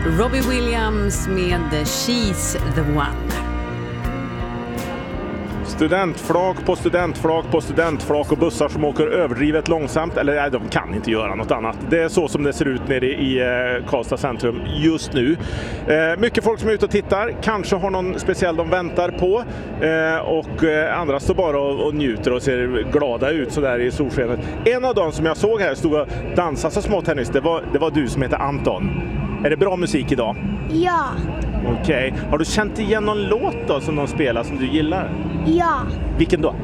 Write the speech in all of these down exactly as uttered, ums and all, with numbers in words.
Robbie Williams med She's the One. Studentflak på studentflak på studentflak och bussar som åker överdrivet långsamt. Eller nej, de kan inte göra något annat. Det är så som det ser ut nere i eh, Karlstad centrum just nu. Eh, mycket folk som är ute och tittar. Kanske har någon speciell de väntar på. Eh, och eh, andra står bara och, och njuter och ser glada ut så där i solskenet. En av dem som jag såg här stod och dansade så smått här nyss. Det var, det var du som heter Anton. Är det bra musik idag? Ja. Okej. Okay. Har du känt igen någon låt då som de spelar som du gillar? Ja. Vilken då?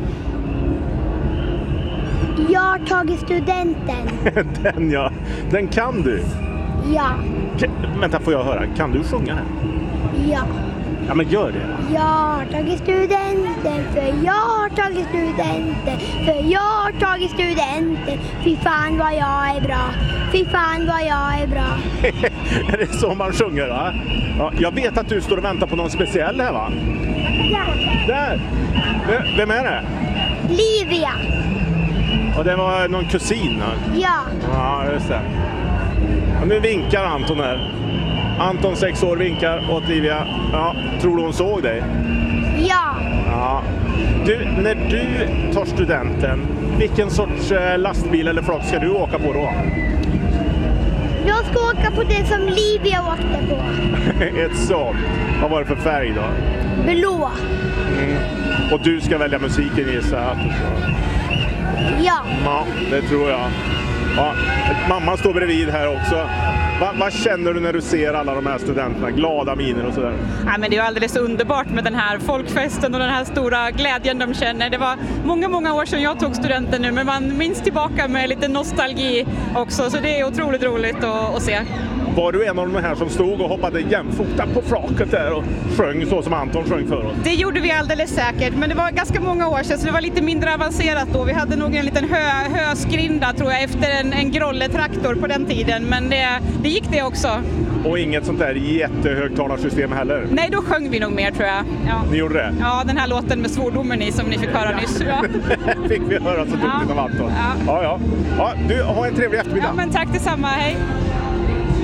Jag har tagit studenten. Den ja. Den kan du? Ja. K- vänta, får jag höra? Kan du sjunga här? Ja. Ja, men gör det. Jag har tagit studenten, för jag har tagit studenten, för jag har tagit studenten. Fy fan vad jag är bra, fy fan vad jag är bra. Är det så man sjunger, va? Ja, jag vet att du står och väntar på någon speciell här, va? Där. Där! V- Vem är det? Livia. Och det var någon kusin, va? Ja. Ja, just det. Och nu vinkar Anton här. Anton, sex år, vinkar åt Livia. Ja, tror du hon såg dig? Ja. Ja. Du, när du tar studenten, vilken sorts eh, lastbil eller flak ska du åka på då? Jag ska åka på det som Livia åkte på. Ett sånt. Vad var det för färg då? Blå. Mm. Och du ska välja musiken, gissar jag. Ja. Ja, det tror jag. Ja, mamma står bredvid här också. Va, vad känner du när du ser alla de här studenterna? Glada miner och sådär. Ja, men det är ju alldeles underbart med den här folkfesten och den här stora glädjen de känner. Det var många, många år sedan jag tog studenten nu, men man minns tillbaka med lite nostalgi också. Så det är otroligt roligt att, att se. Var du en av de här som stod och hoppade jämfota på flaket där och sjöng så som Anton sjöng för oss? Det gjorde vi alldeles säkert, men det var ganska många år sedan så det var lite mindre avancerat då. Vi hade nog en liten hö, höskrinda tror jag efter en, en grolletraktor på den tiden, men det, det gick det också. Och inget sånt där jättehögtalarsystem heller? Nej, då sjöng vi nog mer tror jag. Ja. Ni gjorde det? Ja, den här låten med svordomen i som ni fick höra nyss. Ja. Fick vi höra så duktigt av Anton. Ja. Ja, ja. Ja, du, ha en trevlig eftermiddag. Ja, men tack detsamma, hej!